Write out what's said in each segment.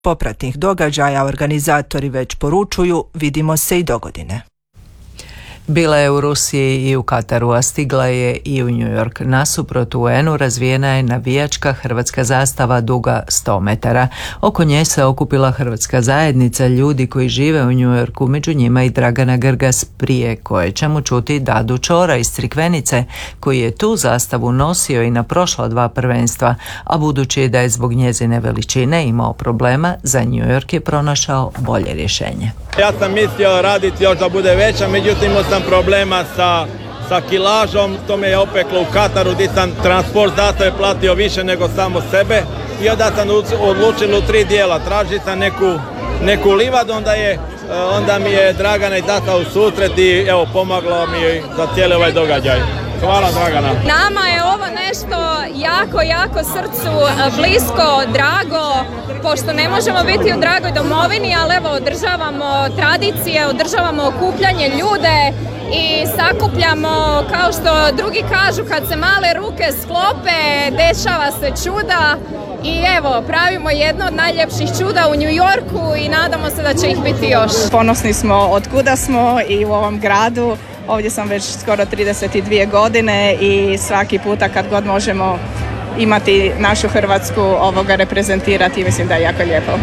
popratnih događaja organizatori već poručuju vidimo se i dogodine. Bila je u Rusiji i u Kataru, a stigla je i u New York. Nasuprot UN-u razvijena je navijačka hrvatska zastava duga 100 metara. Oko nje se okupila hrvatska zajednica ljudi koji žive u New Yorku, među njima i Dragana Grgas, prije koje ćemo čuti Dadu Čora iz Crikvenice, koji je tu zastavu nosio i na prošla 2 prvenstva, a budući da je zbog njezine veličine imao problema, za New York je pronašao bolje rješenje. Ja sam mislio raditi još da bude veća, međutim imao sam problema sa kilažom, to me je opeklo u Kataru gdje sam transport zastave platio više nego samo sebe i onda sam odlučio u 3 dijela. Tražio sam neku livadu, onda mi je Dragana izašla u susret i evo pomogla mi za cijeli ovaj događaj. Hvala Dragana. Nama je ovo nešto jako srcu blisko, drago, pošto ne možemo biti u dragoj domovini, ali evo održavamo tradicije, održavamo okupljanje ljude i sakupljamo, kao što drugi kažu, kad se male ruke sklope, dešava se čuda. I evo, pravimo jedno od najljepših čuda u New Yorku i nadamo se da će ih biti još. Ponosni smo od kuda smo i u ovom gradu. Ovdje sam već skoro 32 godine i svaki puta kad god možemo imati našu Hrvatsku reprezentirati, mislim da je jako lijepo.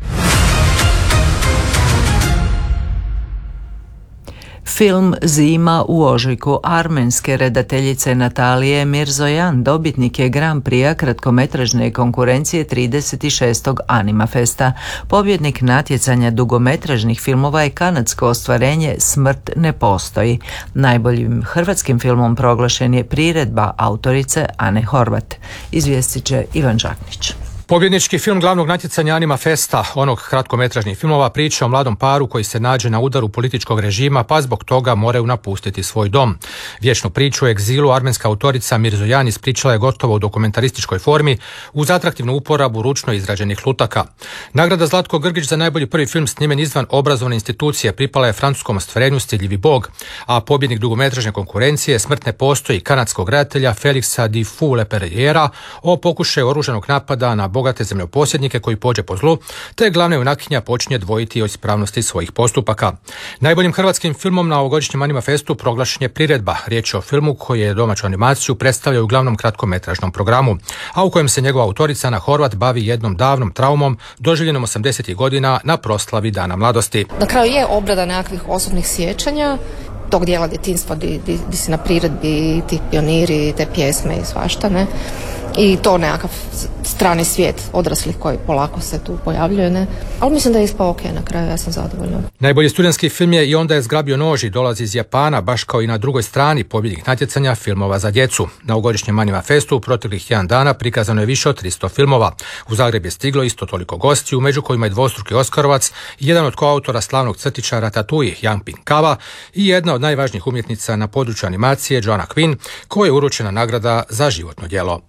Film Zima u ožujku armenske redateljice Natalije Mirzojan dobitnik je Grand Prix kratkometražne konkurencije 36. Animafesta. Pobjednik natjecanja dugometražnih filmova je kanadsko ostvarenje Smrt ne postoji. Najboljim hrvatskim filmom proglašen je Priredba autorice Ane Horvat. Izvijestit će Ivan Žaknić. Pobjednički film glavnog natjecanja Animafesta, onog kratkometražnih filmova, priča o mladom paru koji se nađe na udaru političkog režima pa zbog toga moraju napustiti svoj dom. Vječnu priču o egzilu armenska autorica Mirzojan ispričala je gotovo u dokumentarističkoj formi uz atraktivnu uporabu ručno izrađenih lutaka. Nagrada Zlatko Grgić za najbolji prvi film snimen izvan obrazovne institucije pripala je francuskom ostvarenju Stidljivi Bog, a pobjednik dugometražne konkurencije Smrt ne postoji kanadskog redatelja Felixa Dufault-Leperriera o pokušaju oružanog napada na bogate zemljoposjednike koji pođe po zlu, te glavna junakinja počinje dvojiti o ispravnosti svojih postupaka. Najboljim hrvatskim filmom na ovogodišnjem Animafestu proglašen je Priredba. Riječ je o filmu koji je domaću animaciju predstavlja u glavnom kratkometražnom programu, a u kojem se njegova autorica Ana Horvat bavi jednom davnom traumom doživljenom 80. godina na proslavi Dana mladosti. Na kraju je obrada nekakvih osobnih sjećanja tog dijela djetinjstva di si na priredbi, ti pioniri, te pjesme i svašta, ne? I to nekakav strani svijet odraslih koji polako se tu pojavljuje, ne? Ali mislim da je ispao ok na kraju, ja sam zadovoljna. Najbolji studentski film je I onda je zgrabio nož i dolazi iz Japana, baš kao i na drugoj strani pobjednih natjecanja filmova za djecu. Na ovogodišnjem Animafestu u proteklih 1 dana prikazano je više od 300 filmova. U Zagreb je stiglo isto toliko gostiju, među kojima je dvostruki Oskarovac i jedan od koautora slavnog crtičara Ratatouille, Yang Ping-Kava, i jedna od najvažnijih umjetnica na području animacije, Joanna Quinn, kojoj je uručena nagrada za životno djelo.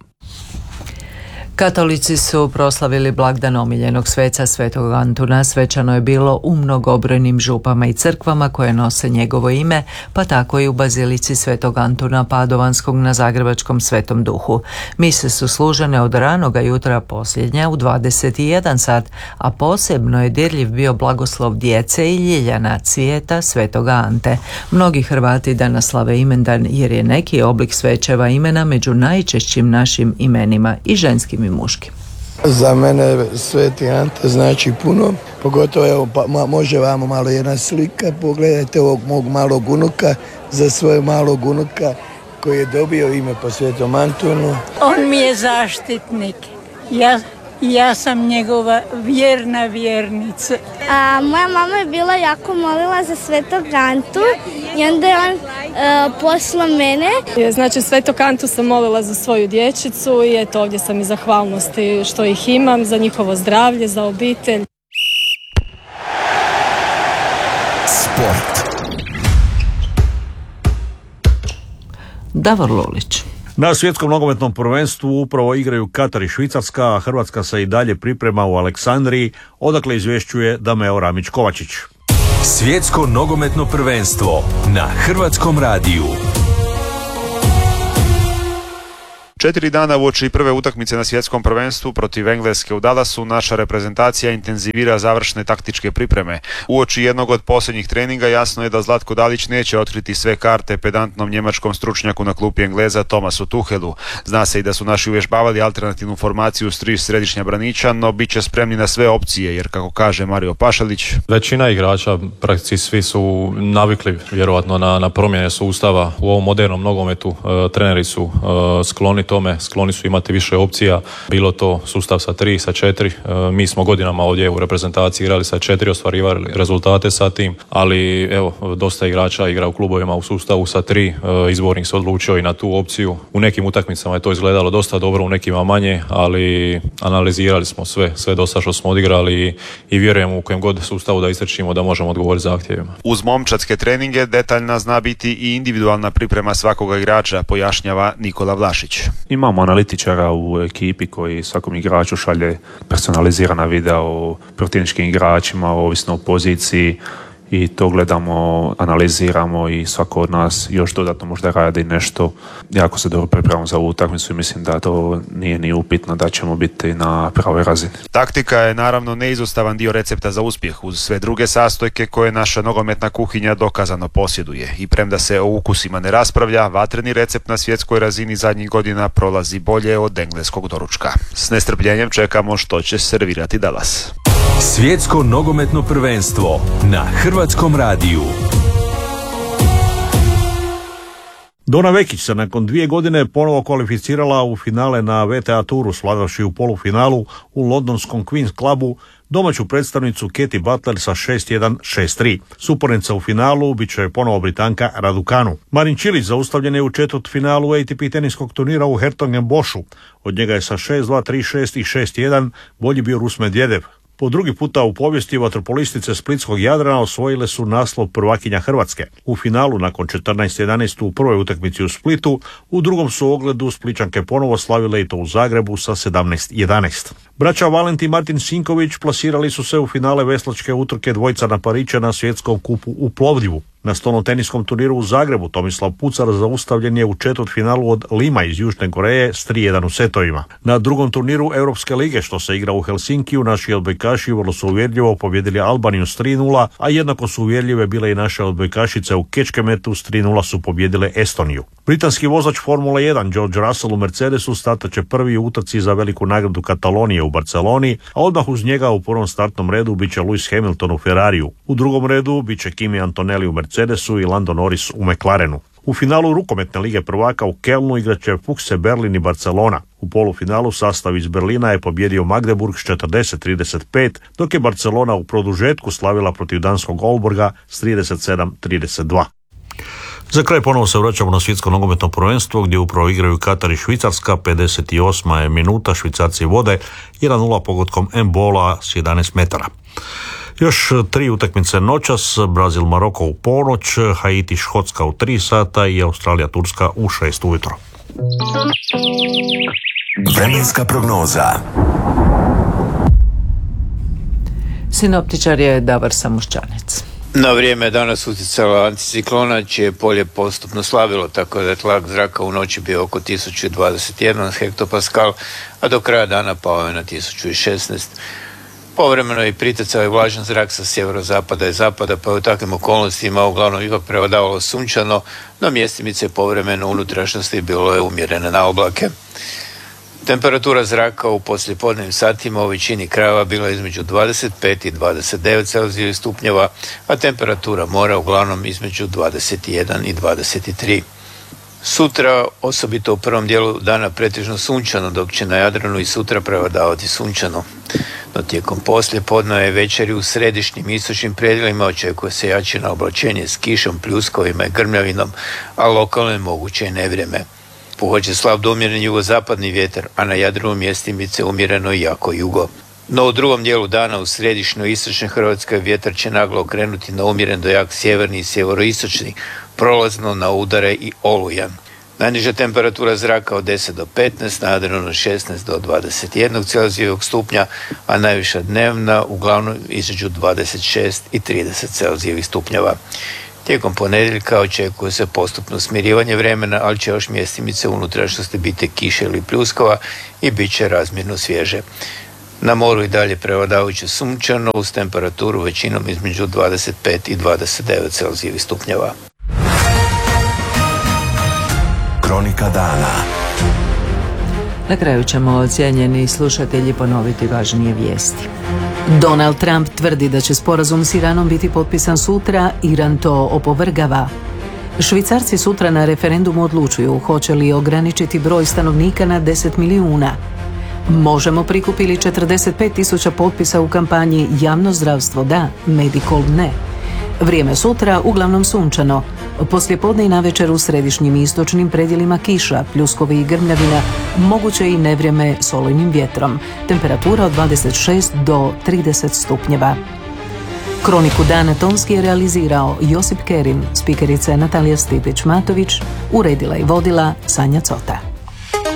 Katolici su proslavili blagdan omiljenog sveca Svetog Antuna. Svečano je bilo u mnogobrojnim župama i crkvama koje nose njegovo ime, pa tako i u bazilici Svetog Antuna Padovanskog na zagrebačkom Svetom Duhu. Mise su služene od ranoga jutra posljednja u 21 sat, a posebno je dirljiv bio blagoslov djece i ljiljana cvijeta Svetoga Ante. Mnogi Hrvati danas slave imendan jer je neki oblik svećeva imena među najčešćim našim imenima, i ženskim i muškim. Za mene Sveti Ante znači puno, pogotovo evo, može vamo malo jedna slika, pogledajte ovog mog malog unuka, za svojeg malog unuka koji je dobio ime po Svetom Antunu. On mi je zaštitnik, ja sam njegova vjerna vjernica. Moja mama je bila jako molila za Svetog Antu i onda je on poslao mene. Znači Svetog Antu sam molila za svoju dječicu i eto ovdje sam i zahvalnosti što ih imam, za njihovo zdravlje, za obitelj. Sport. Davor Lulić. Na svjetskom nogometnom prvenstvu upravo igraju Katar i Švicarska, a Hrvatska se i dalje priprema u Aleksandriji, odakle izvješćuje Dameo Ramić-Kovačić. Svjetsko nogometno prvenstvo na Hrvatskom radiju. 4 dana uoči prve utakmice na svjetskom prvenstvu protiv Engleske u Dallasu, naša reprezentacija intenzivira završne taktičke pripreme. Uoči jednog od posljednjih treninga jasno je da Zlatko Dalić neće otkriti sve karte pedantnom njemačkom stručnjaku na klupi Engleza Thomasu Tuchelu. Zna se i da su naši uvježbavali alternativnu formaciju s 3 središnja braniča, no bit će spremni na sve opcije, jer kako kaže Mario Pašalić, većina igrača, praktički svi su navikli vjerojatno na promjene sustava u ovom modernom nogometu. Treneri su skloni tome, skloni su imati više opcija, bilo to sustav sa 3, sa 4. Mi smo godinama ovdje u reprezentaciji igrali sa 4, ostvarivali rezultate sa tim, ali evo, dosta igrača igra u klubovima u sustavu sa 3. Izbornik se odlučio i na tu opciju. U nekim utakmicama je to izgledalo dosta dobro, u nekima manje, ali analizirali smo sve dosta što smo odigrali i vjerujemo u kojem god sustavu da istrčimo da možemo odgovoriti zahtjevima. Uz momčadske treninge detaljna zna biti i individualna priprema svakoga igrača, pojašnjava Nikola Vlašić. Imamo analitičara u ekipi koji svakom igraču šalje personalizirana videa o protivničkim igračima, ovisno o poziciji, i to gledamo, analiziramo i svako od nas još dodatno možda radi nešto. Jako se dobro pripremamo za ovu utakmicu i mislim da to nije ni upitno da ćemo biti na pravoj razini. Taktika je naravno neizostavan dio recepta za uspjeh uz sve druge sastojke koje naša nogometna kuhinja dokazano posjeduje. I premda se o ukusima ne raspravlja, vatreni recept na svjetskoj razini zadnjih godina prolazi bolje od engleskog doručka. S nestrpljenjem čekamo što će servirati Dallas. Svjetsko nogometno prvenstvo na Hrvatskom radiju. Dona Vekić se nakon 2 godine ponovo kvalificirala u finale na VTA Touru, svladavši u polufinalu u londonskom Queen's Clubu domaću predstavnicu Katie Butler sa 6-1, 6-3. Suparnica u finalu bit će ponovo Britanka Raducanu. Marin Čilić zaustavljen je u četvrtfinalu ATP teniskog turnira u Hertogenboschu. Od njega je sa 6-2, 3-6 i 6-1 bolji bio Rus Medvedev. Po drugi puta u povijesti vaterpolistice Splitskog Jadrana osvojile su naslov prvakinja Hrvatske. U finalu nakon 14-11 u prvoj utakmici u Splitu, u drugom su ogledu Splićanke ponovo slavile i to u Zagrebu sa 17-11. Braća Valentin i Martin Sinković plasirali su se u finale veslačke utrke dvojca na Parića na svjetskom kupu u Plovdivu. Na stolnom teniskom turniru u Zagrebu Tomislav Pucar zaustavljen je u četvrtfinalu od Lima iz Južne Koreje s 3-1 u setovima. Na drugom turniru Europske lige što se igra u Helsinkiju naši odbojkaši vrlo su uvjerljivo pobjedili Albaniju s 3-0, a jednako su uvjerljive bile i naše odbojkašice u Kečkemetu s 3-0 su pobjedile Estoniju. Britanski vozač Formule 1 George Russell u Mercedesu startaće prvi u utrci za veliku nagradu Katalonije u Barceloni, a odmah uz njega u prvom startnom redu biće Lewis Hamilton u Ferrariju. U drugom redu biće Kimi Antonelli u Mercedesu i Lando Norris u McLarenu. U finalu rukometne lige prvaka u Kelnu igraće Fuchse Berlin i Barcelona. U polufinalu sastav iz Berlina je pobjedio Magdeburg s 40-35, dok je Barcelona u produžetku slavila protiv danskog Aalborga s 37-32. Za kraj ponovo se vraćamo na svjetsko nogometno prvenstvo gdje upravo igraju Katar i Švicarska. 58. je minuta, Švicarci vode 1-0 pogodkom Mbola s 11 metara. Još 3 utakmice noćas, Brazil Maroko u ponoć, Haiti Škotska u 3 sata i Australija Turska u 6 ujutro. Vremenska prognoza. Sinoptičar je Davor Samuščanec. Na vrijeme je danas utjecala anticiklona, čije polje postupno slabilo, tako da je tlak zraka u noći bio oko 1021 hektopaskal, a do kraja dana pao je na 1016. Povremeno je pritecao i vlažan zrak sa sjeverozapada i zapada, pa je u takvim okolnostima uglavnom ipak prevladavalo sunčano, no mjestimice povremeno unutrašnjosti bilo je umjerene na oblake. Temperatura zraka u poslijepodnevnim satima u većini krajeva bila je između 25 i 29 Celzijevih stupnjeva, a temperatura mora uglavnom između 21 i 23. Sutra, osobito u prvom dijelu dana, pretežno sunčano, dok će na Jadranu i sutra prevladavati sunčano. No tijekom poslijepodneva i večeri u središnjim i istočnim predjelima očekuje se jačino oblačenje s kišom, pljuskovima i grmljavinom, a lokalno je moguće i nevrijeme. Puhat slab do umjeren jugozapadni vjetar, a na Jadranu mjestimice umjereno i jako jugo. No u drugom dijelu dana u središnjoj i istočnoj Hrvatskoj vjetar će naglo okrenuti na umjeren do jak sjeverni i sjevoroistočni, prolazno na udare i olujan. Najniža temperatura zraka od 10 do 15, na Jadranu 16 do 21 Celzijevog stupnja, a najviša dnevna uglavnom između 26 i 30 Celzijevih stupnjeva. Tijekom ponedjeljka očekuje se postupno smirivanje vremena, ali će još mjestimice unutrašnjosti biti kiše ili pljuskova i bit će razmjerno svježe. Na moru i dalje prevladavajuće sunčano uz temperaturu većinom između 25 i 29 celzijevih stupnjeva. Kronika dana. Na kraju ćemo, cijenjeni slušatelji, ponoviti važnije vijesti. Donald Trump tvrdi da će sporazum s Iranom biti potpisan sutra, Iran to opovrgava. Švicarci sutra na referendumu odlučuju hoće li ograničiti broj stanovnika na 10 milijuna. Možemo prikupili 45.000 potpisa u kampanji Javno zdravstvo da, Medical ne. Vrijeme sutra uglavnom sunčano. Poslijepodne i navečer u središnjim i istočnim predjelima kiša, pljuskovi i grmljavina, moguće i nevrijeme s olujnim vjetrom. Temperatura od 26 do 30 stupnjeva. Kroniku dana tonski je realizirao Josip Kerin, spikerica Natalija Stipić-Matović, uredila i vodila Sanja Cota.